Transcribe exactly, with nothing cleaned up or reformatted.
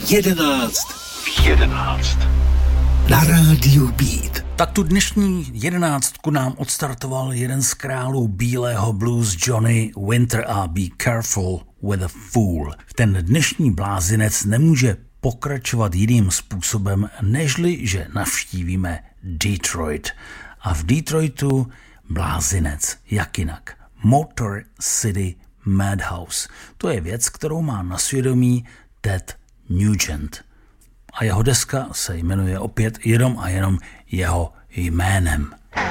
Jedenáct v jedenáct. Na rádiu Beat. Tak tu dnešní jedenáctku nám odstartoval jeden z králů bílého blues Johnny Winter a Be Careful with a Fool. Ten dnešní blázinec nemůže pokračovat jiným způsobem, nežli, že navštívíme Detroit. A v Detroitu blázinec, jak jinak. Motor City Madhouse. To je věc, kterou má na svědomí Ted Nugent. A jeho deska se jmenuje opět jenom a jenom jeho jménem.